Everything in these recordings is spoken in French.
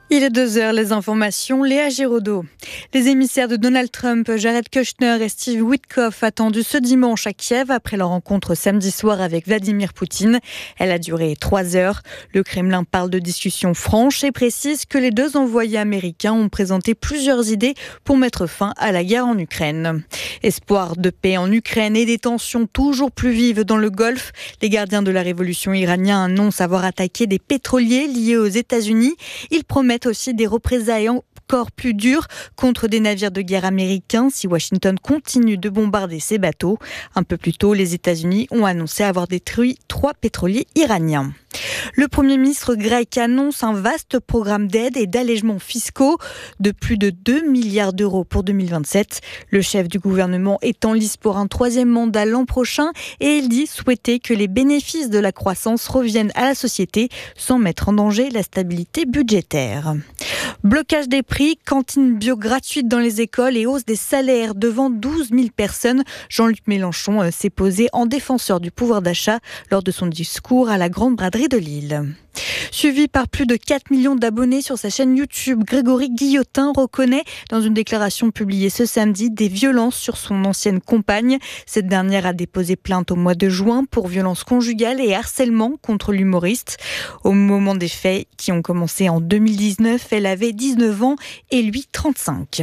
Il est 2h, les informations, Léa Giraudot. Les émissaires de Donald Trump, Jared Kushner et Steve Witkoff, attendus ce dimanche à Kiev après leur rencontre samedi soir avec Vladimir Poutine. Elle a duré 3 heures. Le Kremlin parle de discussions franches et précise que les deux envoyés américains ont présenté plusieurs idées pour mettre fin à la guerre en Ukraine. Espoir de paix en Ukraine et des tensions toujours plus vives dans le Golfe. Les gardiens de la révolution iranienne annoncent avoir attaqué des pétroliers liés aux États-Unis. Ils promettent aussi des représailles encore plus dures contre des navires de guerre américains si Washington continue de bombarder ses bateaux. Un peu plus tôt, les États-Unis ont annoncé avoir détruit 3 pétroliers iraniens. Le Premier ministre grec annonce un vaste programme d'aide et d'allègements fiscaux de plus de 2 milliards d'euros pour 2027. Le chef du gouvernement est en lice pour un 3e mandat l'an prochain et il dit souhaiter que les bénéfices de la croissance reviennent à la société sans mettre en danger la stabilité budgétaire. Blocage des prix, cantines bio gratuites dans les écoles et hausse des salaires devant 12 000 personnes. Jean-Luc Mélenchon s'est posé en défenseur du pouvoir d'achat lors de son discours à la Grande Braderie de Lille. Suivi par plus de 4 millions d'abonnés sur sa chaîne YouTube, Grégory Guillotin reconnaît dans une déclaration publiée ce samedi des violences sur son ancienne compagne. Cette dernière a déposé plainte au mois de juin pour violences conjugales et harcèlement contre l'humoriste. Au moment des faits qui ont commencé en 2019, elle avait 19 ans et lui 35.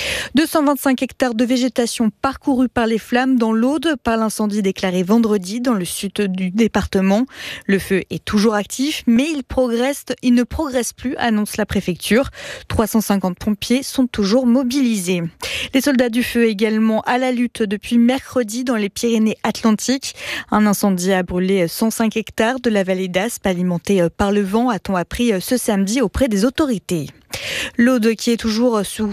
225 hectares de végétation parcourus par les flammes dans l'Aude par l'incendie déclaré vendredi dans le sud du département. Le feu est toujours actif, mais il ne progresse plus, annonce la préfecture. 350 pompiers sont toujours mobilisés. Les soldats du feu également à la lutte depuis mercredi dans les Pyrénées-Atlantiques. Un incendie a brûlé 105 hectares de la vallée d'Aspe alimentée par le vent, a-t-on appris ce samedi auprès des autorités. L'Aude qui est toujours sous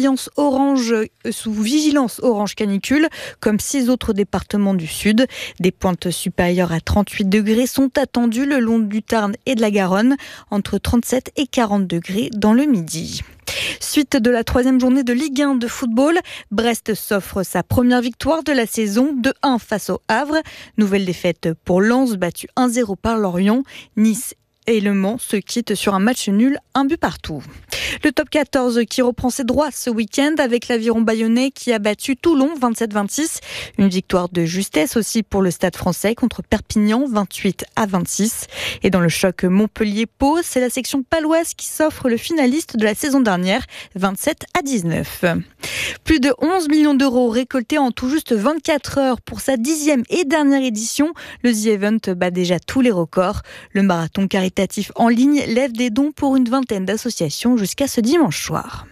vigilance orange canicule, comme 6 autres départements du sud. Des pointes supérieures à 38 degrés sont attendues le long du Tarn et de la Garonne, entre 37 et 40 degrés dans le midi. Suite de la 3e journée de Ligue 1 de football, Brest s'offre sa première victoire de la saison, 2-1 face au Havre. Nouvelle défaite pour Lens, battu 1-0 par Lorient. Nice et Le Mans se quittent sur un match nul, 1 but partout. Le top 14 qui reprend ses droits ce week-end avec l'Aviron Bayonnais qui a battu Toulon 27-26. Une victoire de justesse aussi pour le Stade Français contre Perpignan 28-26. Et dans le choc Montpellier-Pau, c'est la section paloise qui s'offre le finaliste de la saison dernière 27-19. Plus de 11 millions d'euros récoltés en tout juste 24 heures pour sa 10e et dernière édition. Le The Event bat déjà tous les records. Le marathon caritatif en ligne lève des dons pour une vingtaine d'associations jusqu'à ce dimanche soir.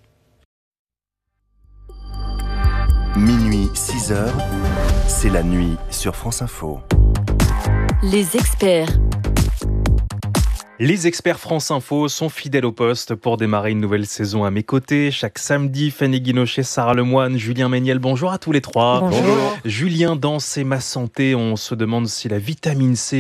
Minuit 6h, c'est la nuit sur France Info. Les experts. Les experts France Info sont fidèles au poste pour démarrer une nouvelle saison à mes côtés. Chaque samedi, Fanny Guinochet, Sarah Lemoine, Julien Méniel. Bonjour à tous les trois. Bonjour. Julien, dans C'est ma santé, on se demande si la vitamine C